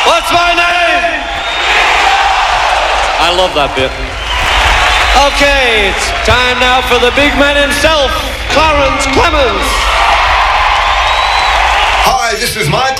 What's my name? I love that bit. Okay, it's time now for the big man himself, Clarence Clemens. Hi, this is Michael